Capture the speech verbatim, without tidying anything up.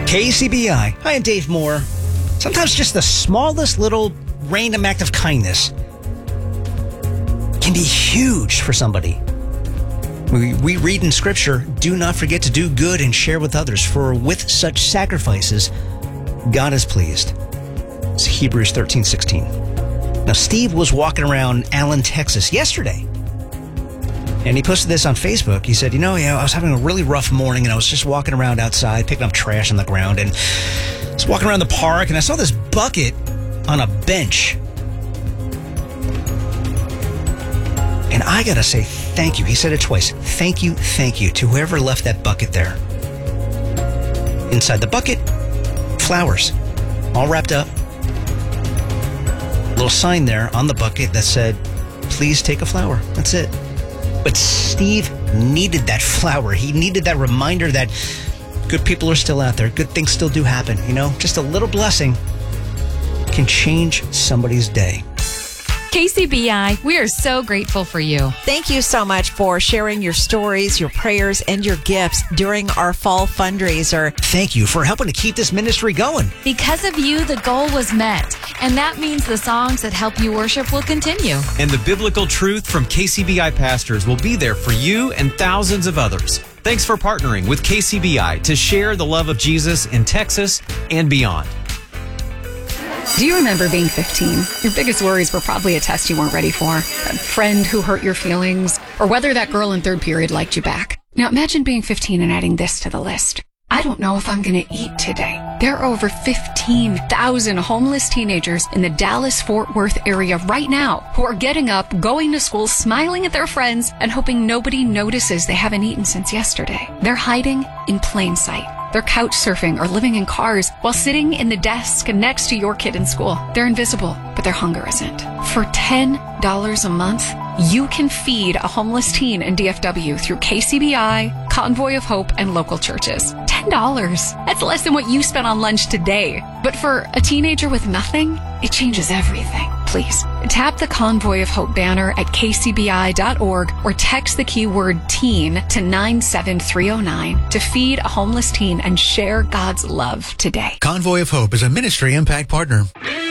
K C B I. Hi, I'm Dave Moore. Sometimes just the smallest little random act of kindness can be huge for somebody. We, we read in Scripture, do not forget to do good and share with others, for with such sacrifices, God is pleased. It's Hebrews thirteen sixteen. Now, Steve was walking around Allen, Texas yesterday, and he posted this on Facebook. He said, you know, yeah, I was having a really rough morning, and I was just walking around outside, picking up trash on the ground, and I was walking around the park, and I saw this bucket on a bench. And I gotta say thank you. He said it twice. Thank you, thank you to whoever left that bucket there. Inside the bucket, flowers, all wrapped up. Little sign there on the bucket that said, please take a flower. That's it. But Steve needed that flower. He needed that reminder that good people are still out there. Good things still do happen. You know, just a little blessing can change somebody's day. K C B I, we are so grateful for you. Thank you so much for sharing your stories, your prayers, and your gifts during our fall fundraiser. Thank you for helping to keep this ministry going. Because of you, the goal was met. And that means the songs that help you worship will continue. And the biblical truth from K C B I pastors will be there for you and thousands of others. Thanks for partnering with K C B I to share the love of Jesus in Texas and beyond. Do you remember being fifteen? Your biggest worries were probably a test you weren't ready for, a friend who hurt your feelings, or whether that girl in third period liked you back. Now imagine being fifteen and adding this to the list. I don't know if I'm going to eat today. There are over fifteen thousand homeless teenagers in the Dallas-Fort Worth area right now who are getting up, going to school, smiling at their friends, and hoping nobody notices they haven't eaten since yesterday. They're hiding in plain sight. They're couch surfing or living in cars while sitting in the desk next to your kid in school. They're invisible, but their hunger isn't. For ten dollars a month, you can feed a homeless teen in D F W through K C B I, Convoy of Hope, and local churches. ten dollars. That's less than what you spent on lunch today. But for a teenager with nothing, it changes everything. Please, tap the Convoy of Hope banner at k c b i dot org or text the keyword teen to nine seven three zero nine to feed a homeless teen and share God's love today. Convoy of Hope is a ministry impact partner.